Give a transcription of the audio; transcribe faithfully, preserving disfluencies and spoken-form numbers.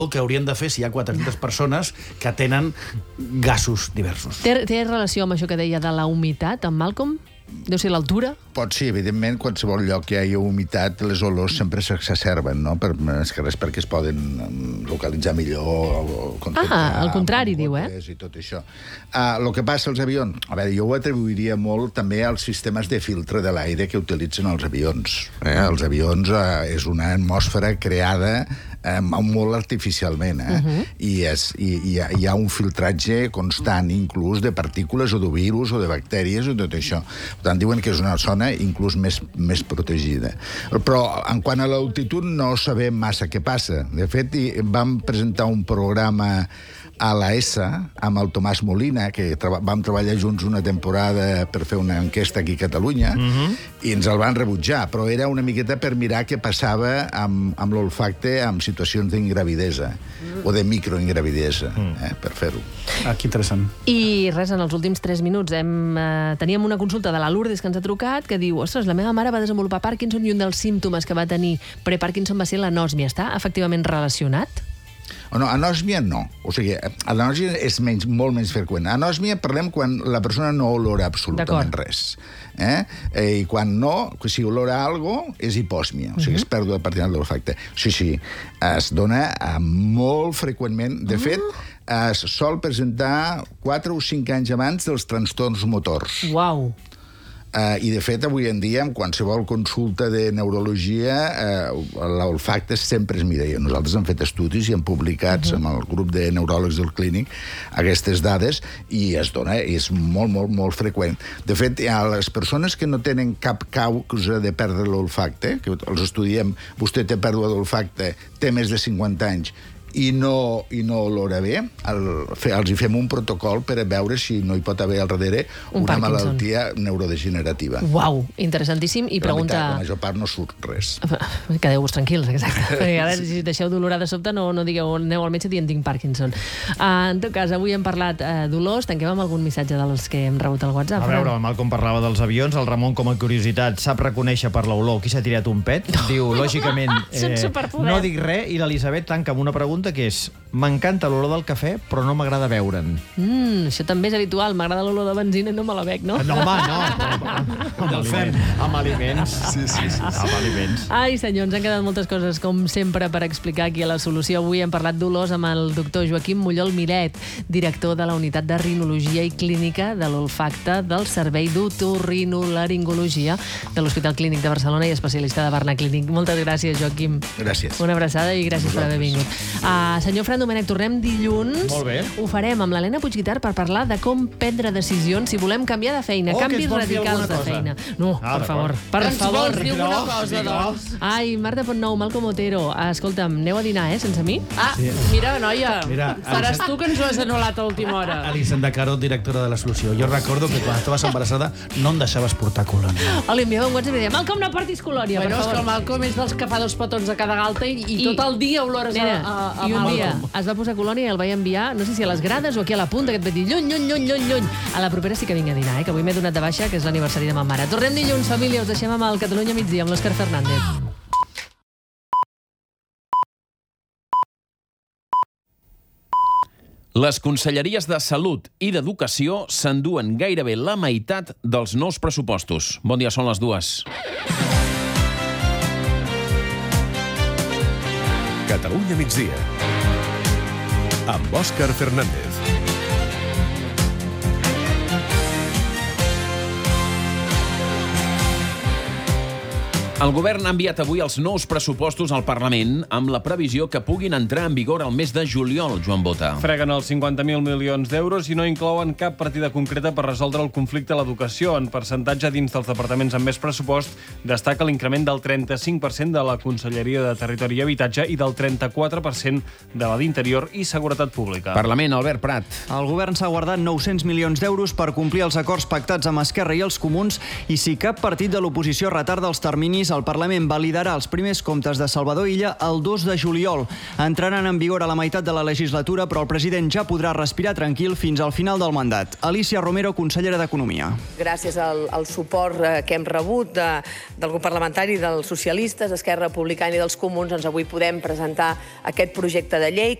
que haurien de fer si hi ha quatre-centes persones que tenen gasos diversos. Té, té relació amb això que deia de la humitat, amb Malcolm? Deu ser l'altura? Pot ser, evidentment, qualsevol lloc que hi hagi humitat, les olors sempre s'exacerben, no? Per, més que res perquè es poden localitzar millor. O ah, al contrari, diu, eh? I tot això. Uh, el que passa als avions, a veure, jo ho atribuiria molt també als sistemes de filtre de l'aire que utilitzen els avions. Eh? Els avions uh, és una atmosfera creada eh, molt artificialment, eh? Uh-huh. I, és, i, i hi, ha, hi ha un filtratge constant, inclús de partícules o de virus o de bactèries o tot això. Per tant, diuen que és una zona inclús més, més protegida. Però, en quant a l'altitud, no sabem massa què passa. De fet, vam presentar un programa a la ESA, amb el Tomàs Molina, que tra vam treballar junts una temporada per fer una enquesta aquí a Catalunya, uh-huh. i ens el van rebutjar, però era una miqueta per mirar què passava amb, amb l'olfacte en situacions d'ingravidesa, uh-huh. o de microingravidesa, uh-huh. eh, per fer-ho. Ah, que interessant. I res, en els últims tres minuts hem, eh, teníem una consulta de la Lourdes que ens ha trucat, que diu, ostres, la meva mare va desenvolupar Parkinson i un dels símptomes que va tenir pre-Parkinson va ser l'anòsmia. Està efectivament relacionat? O no, anòsmia no. O sigui, l'anòsmia és menys, molt menys freqüent. Anòsmia parlem quan la persona no olora absolutament res. Eh? I quan no, si olora algo, és hipòsmia. O sigui, uh-huh. és pèrdua parcial de l'olfacte. Sí, sí, es dona molt freqüentment. De uh-huh. fet, es sol presentar quatre o cinc anys abans dels trastorns motors. Uau! Uh, I, de fet, avui en dia, en qualsevol consulta de neurologia, uh, l'olfacte sempre es mira. Nosaltres hem fet estudis i hem publicat uh-huh. amb el grup de neuròlegs del clínic aquestes dades i es dona, és molt, molt, molt freqüent. De fet, a les persones que no tenen cap causa de perdre l'olfacte, que els estudiem, vostè té pèrdua d'olfacte, té més de cinquanta anys, i no, i no olora bé, el, fe, els hi fem un protocol per a veure si no hi pot haver al darrere un una Parkinson. malaltia neurodegenerativa. Uau, interessantíssim. I però pregunta... la major part no surt res. Quedeu-vos tranquils, exacte. Perquè ara, si deixeu d'olorar de sobte, no, no digueu aneu al metge dient tinc Parkinson. Uh, en tot cas, avui hem parlat uh, d'olors. Tanquem amb algun missatge dels que hem rebut al WhatsApp. A veure, el Malcolm parlava dels avions. El Ramon, com a curiositat, sap reconèixer per l'olor qui s'ha tirat un pet. Diu, lògicament, eh, no dic res, i l'Elisabet tanca amb una pregunta que és: m'encanta l'olor del cafè, però no m'agrada beure'n. Mm, això també és habitual. M'agrada l'olor de benzina i no me la bec, no? No, home, no. Amb, aliment, amb aliments. Sí, sí, sí, sí. Amb aliments. Ai, senyor, ens han quedat moltes coses, com sempre, per explicar aquí a La Solució. Avui hem parlat d'olors amb el doctor Joaquim Mollol Miret, director de la Unitat de Rinologia i Clínica de l'Olfacte del Servei d'Otorrinolaringologia de l'Hospital Clínic de Barcelona i especialista de Barna Clínic. Moltes gràcies, Joaquim. Gràcies. Una abraçada i gràcies per haver vingut. Uh, senyor Fran Domènech, tornem dilluns. Molt bé. Ho farem amb l'Helena Puigguitar per parlar de com prendre decisions si volem canviar de feina, oh, canvis radicals de feina. No, ah, per favor. Per ens favor. vols dir alguna cosa, doncs? Ai, Marta Pontnou, Malcom Otero, escolta'm, aneu a dinar, eh, sense mi? Ah, sí. Mira, noia, Mira, faràs tu que ens ho has anul·lat a última hora. Elisenda Carot, directora de La Solució. Jo recordo que quan estaves embarassada no em deixaves portar colònia. O li enviava un WhatsApp i deia, Malcom, no portis colònia, Bueno, per és que el favor. Malcom és dels que fa dos petons a cada galta i, i, I- tot el dia olores a, Nena, a, a i un dia Malcom. es va posar colònia i el vaig enviar, no sé si a les grades o aquí a la punta, que et vaig dir lluny, lluny, lluny, lluny, lluny. A la propera sí que vinc a dinar, eh, que avui m'he donat de baixa, que és l'aniversari de ma mare. Tornem dilluns, família, us deixem amb el Catalunya migdia, amb l'Òscar Fernández. Les conselleries de Salut i d'Educació s'enduen gairebé la meitat dels nous pressupostos. Bon dia, són les dues. Catalunya migdia amb Òscar Fernández. El govern ha enviat avui els nous pressupostos al Parlament amb la previsió que puguin entrar en vigor el mes de juliol, Joan Bota. Freguen els cinquanta mil milions d'euros i no inclouen cap partida concreta per resoldre el conflicte a l'educació. En percentatge dins dels departaments amb més pressupost destaca l'increment del trenta-cinc per cent de la Conselleria de Territori i Habitatge i del trenta-quatre per cent de la d'Interior i Seguretat Pública. Parlament, Albert Prat. El govern s'ha guardat nou-cents milions d'euros per complir els acords pactats amb Esquerra i els Comuns i si cap partit de l'oposició retarda els terminis el Parlament validarà els primers comptes de Salvador Illa el dos de juliol. Entraran en vigor a la meitat de la legislatura, però el president ja podrà respirar tranquil fins al final del mandat. Alicia Romero, consellera d'Economia. Gràcies al, al suport que hem rebut de, del grup parlamentari dels socialistes, Esquerra Republicana i dels Comuns, doncs avui podem presentar aquest projecte de llei.